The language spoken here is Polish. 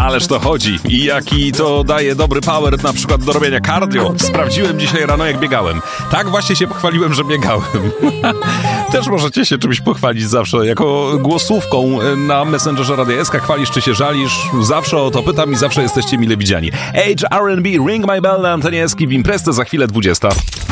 Ależ to chodzi. I jaki to daje dobry power na przykład do robienia cardio. Sprawdziłem dzisiaj rano, jak biegałem. Tak właśnie się pochwaliłem, że biegałem. Też możecie się czymś pochwalić zawsze. Jako głosówką na Messengerze Radia SK chwalisz czy się żalisz. Zawsze o to pytam i zawsze jesteście mile widziani. Age R&B, Ring My Bell na antenie SK w Imprezce za chwilę 20.